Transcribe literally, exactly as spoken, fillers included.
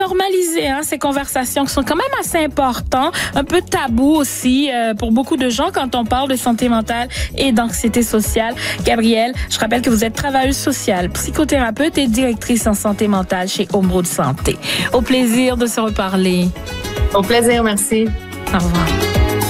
normaliser hein, ces conversations qui sont quand même assez importantes, un peu tabou aussi euh, pour beaucoup de gens quand on parle de santé mentale et d'anxiété sociale. Gabrielle, je rappelle que vous êtes travailleuse sociale, psychothérapeute et directrice en santé mentale chez Ombrode Santé. Au plaisir de se reparler. Au plaisir, merci. Au revoir.